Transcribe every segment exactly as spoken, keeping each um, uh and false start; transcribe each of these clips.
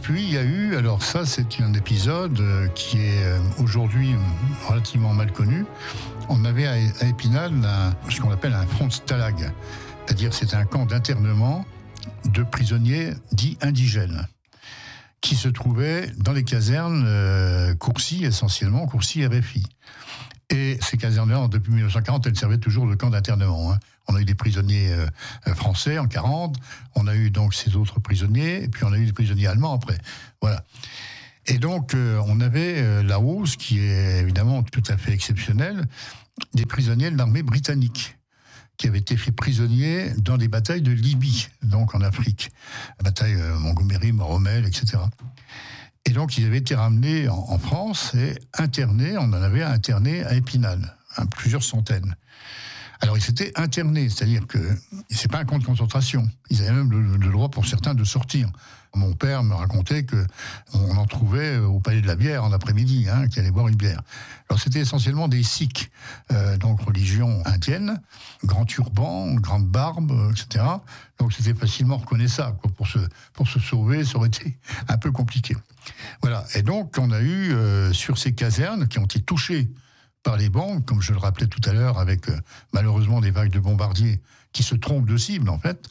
puis il y a eu, alors ça c'est un épisode qui est aujourd'hui relativement mal connu. On avait à Épinal un, ce qu'on appelle un front stalag, c'est-à-dire c'est un camp d'internement de prisonniers dits indigènes, qui se trouvait dans les casernes euh, Courcy, essentiellement, Courcy R F I. Et ces casernes-là, depuis mille neuf cent quarante, elles servaient toujours de camp d'internement. Hein. On a eu des prisonniers euh, français en quarante, on a eu donc ces autres prisonniers, et puis on a eu des prisonniers allemands après. Voilà. Et donc, euh, on avait euh, là-haut, ce qui est évidemment tout à fait exceptionnel, des prisonniers de l'armée britannique, qui avaient été faits prisonniers dans des batailles de Libye, donc en Afrique. La bataille euh, Montgomery, Moromel, et cetera. Et donc, ils avaient été ramenés en, en France et internés, on en avait interné à Épinal, hein, plusieurs centaines. Alors, ils s'étaient internés, c'est-à-dire que c'est pas un camp de concentration. Ils avaient même le, le droit pour certains de sortir. Mon père me racontait que on en trouvait au Palais de la Bière en après-midi, hein, qui allaient boire une bière. Alors, c'était essentiellement des Sikhs, euh, donc religion indienne, grand turban, grande barbe, et cetera. Donc, c'était facilement reconnaissable. Quoi. Pour se pour se sauver, ça aurait été un peu compliqué. Voilà. Et donc, on a eu euh, sur ces casernes qui ont été touchées par les bombes, comme je le rappelais tout à l'heure, avec euh, malheureusement des vagues de bombardiers qui se trompent de cible, en fait.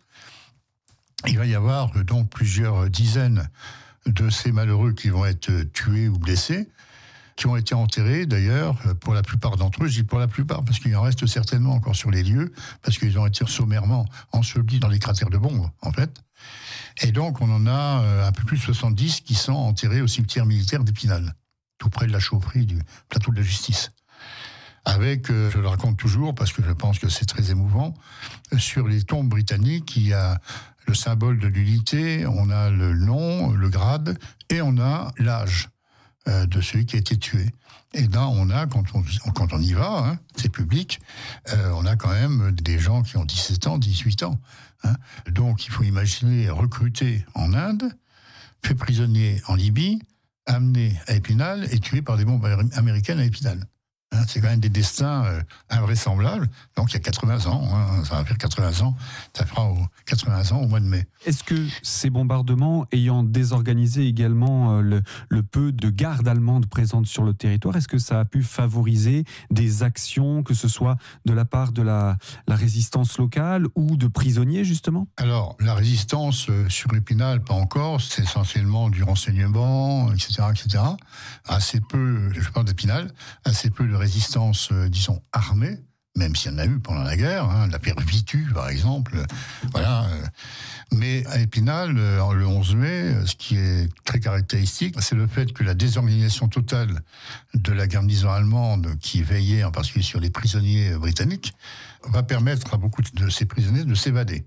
Il va y avoir euh, donc plusieurs dizaines de ces malheureux qui vont être euh, tués ou blessés, qui ont été enterrés, d'ailleurs, euh, pour la plupart d'entre eux. Je dis pour la plupart, parce qu'il en reste certainement encore sur les lieux, parce qu'ils ont été sommairement ensevelis dans les cratères de bombes, en fait. Et donc, on en a euh, un peu plus de soixante-dix qui sont enterrés au cimetière militaire d'Épinal, tout près de la chaufferie du plateau de la Justice. Avec, euh, je le raconte toujours, parce que je pense que c'est très émouvant, euh, sur les tombes britanniques, il y a le symbole de l'unité, on a le nom, le grade, et on a l'âge euh, de celui qui a été tué. Et là, on a, quand on, quand on y va, hein, c'est public, euh, on a quand même des gens qui ont dix-sept ans, dix-huit ans. Hein. Donc, il faut imaginer recruter en Inde, fait prisonnier en Libye, amené à Épinal et tué par des bombes américaines à Épinal. Hein, c'est quand même des destins euh, invraisemblables. Donc il y a quatre-vingts ans, hein, ça va faire quatre-vingts ans, ça fera au, quatre-vingts ans au mois de mai. Est-ce que ces bombardements, ayant désorganisé également euh, le, le peu de gardes allemandes présentes sur le territoire, est-ce que ça a pu favoriser des actions, que ce soit de la part de la, la résistance locale ou de prisonniers justement ? Alors la résistance euh, sur Épinal, pas encore, c'est essentiellement du renseignement, et cetera, et cetera. Assez peu, je parle d'Épinal, assez peu de résistance, euh, disons, armée, même s'il y en a eu pendant la guerre, hein, la pierre Vitu, par exemple, euh, voilà. Euh, mais à Épinal, euh, le onze mai, euh, ce qui est très caractéristique, c'est le fait que la désorganisation totale de la garnison allemande, qui veillait en particulier sur les prisonniers britanniques, va permettre à beaucoup de ces prisonniers de s'évader.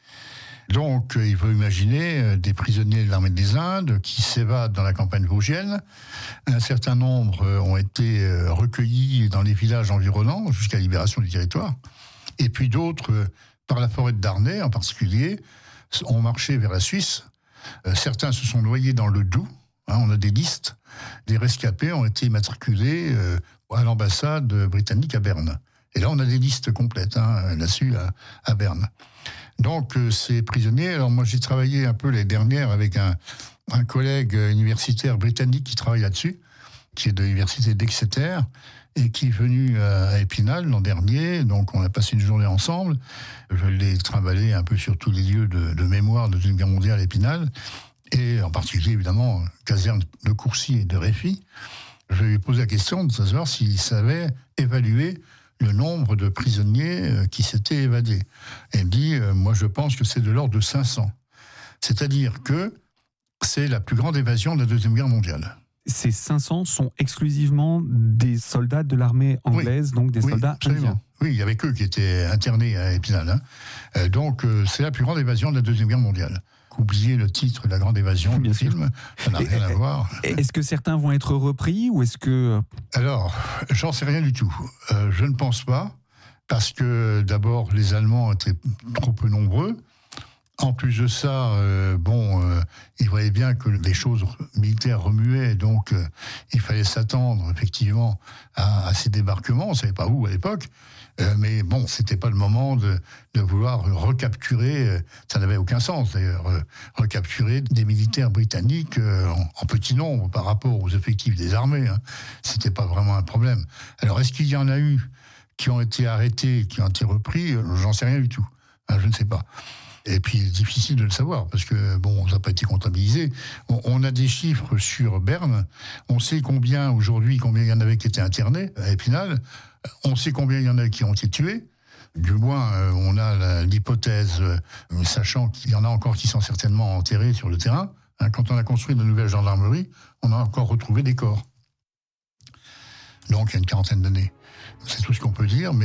Donc, il faut imaginer des prisonniers de l'armée des Indes qui s'évadent dans la campagne vosgienne. Un certain nombre ont été recueillis dans les villages environnants jusqu'à la libération du territoire. Et puis d'autres, par la forêt de Darney en particulier, ont marché vers la Suisse. Certains se sont noyés dans le Doubs. On a des listes. Des rescapés ont été immatriculés à l'ambassade britannique à Berne. Et là, on a des listes complètes hein, là-dessus à, à Berne. Donc, euh, ces prisonniers, alors moi j'ai travaillé un peu l'année dernière avec un, un collègue universitaire britannique qui travaille là-dessus, qui est de l'université d'Exeter, et qui est venu à Épinal l'an dernier, donc on a passé une journée ensemble, je l'ai trimballé un peu sur tous les lieux de, de mémoire de la Deuxième Guerre mondiale à Épinal, et en particulier évidemment, caserne de Courcy et de Réfy. Je lui ai posé la question de savoir s'il savait évaluer le nombre de prisonniers qui s'étaient évadés. Et il me dit, euh, moi je pense que c'est de l'ordre de cinq cents. C'est-à-dire que c'est la plus grande évasion de la Deuxième Guerre mondiale. Ces cinq cents sont exclusivement des soldats de l'armée anglaise, oui. donc des oui, soldats absolument. indiens. Oui, il y avait qu'eux qui étaient internés à Épinal. Hein. Euh, donc euh, c'est la plus grande évasion de la Deuxième Guerre mondiale. Oubliez le titre de La Grande Évasion, Bien le sûr. film, ça n'a rien à voir. Est-ce que certains vont être repris ou est-ce que... Alors, j'en sais rien du tout. Euh, je ne pense pas, parce que d'abord, les Allemands étaient trop peu nombreux. En plus de ça, euh, bon, euh, ils voyaient bien que les choses militaires remuaient, donc euh, il fallait s'attendre effectivement à, à ces débarquements. On ne savait pas où à l'époque, Euh, mais bon, c'était pas le moment de, de vouloir recapturer, euh, ça n'avait aucun sens d'ailleurs, euh, recapturer des militaires britanniques euh, en, en petit nombre par rapport aux effectifs des armées. Hein. C'était pas vraiment un problème. Alors, est-ce qu'il y en a eu qui ont été arrêtés, qui ont été repris? J'en sais rien du tout. Hein, je ne sais pas. Et puis, c'est difficile de le savoir, parce que, bon, ça n'a pas été comptabilisé. On, on a des chiffres sur Berne. On sait combien, aujourd'hui, combien il y en avait qui étaient internés à Épinal. On sait combien il y en a qui ont été tués. Du moins, euh, on a la, l'hypothèse, euh, sachant qu'il y en a encore qui sont certainement enterrés sur le terrain. Hein, quand on a construit de nouvelles gendarmeries, on a encore retrouvé des corps. Donc, il y a une quarantaine d'années. C'est tout ce qu'on peut dire. Mais